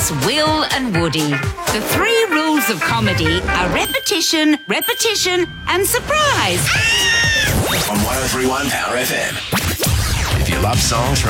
It's Will and Woody. The 3 rules of comedy are repetition, repetition, and surprise. On 103.1 Power FM. If you love songs